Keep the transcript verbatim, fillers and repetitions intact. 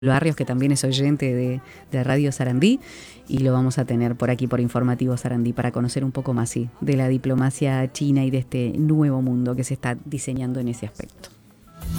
Barrios, que también es oyente de, de Radio Sarandí, y lo vamos a tener por aquí por Informativo Sarandí para conocer un poco más sí, de la diplomacia china y de este nuevo mundo que se está diseñando en ese aspecto.